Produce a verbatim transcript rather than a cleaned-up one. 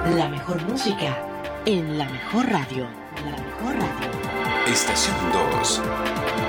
La mejor música en la mejor radio. La mejor radio. Estación dos.